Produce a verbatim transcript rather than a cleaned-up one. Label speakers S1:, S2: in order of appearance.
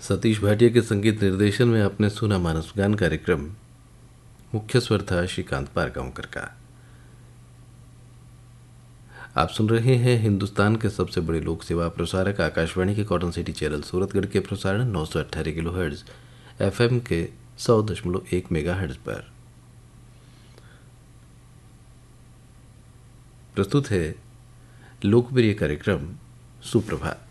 S1: सतीश भाटिया के संगीत निर्देशन में आपने सुना मानस गान कार्यक्रम। मुख्य स्वर था श्रीकांत पारगांवकर का। आप सुन रहे हैं हिंदुस्तान के सबसे बड़े लोक सेवा प्रसारक आकाशवाणी के कॉटन सिटी चैनल सूरतगढ़ के प्रसारण नौ सौ अट्ठारह किलो हर्ट्ज एफएम के सौ दशमलव एक मेगा हर्ट्ज पर। प्रस्तुत है लोकप्रिय कार्यक्रम सुप्रभात।